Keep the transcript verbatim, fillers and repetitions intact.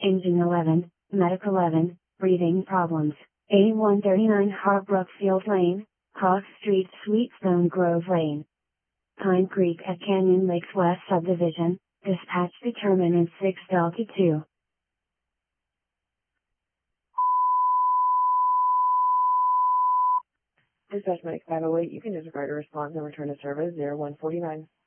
Engine eleven, Medic eleven, breathing problems. A one thirty-nine Harbrook Field Lane, Hawk Street Sweetstone Grove Lane. Pine Creek at Canyon Lakes West Subdivision, dispatch determinant six Delta two. Dispatch Medic five oh eight, you can disregard a response and return to service zero one four nine.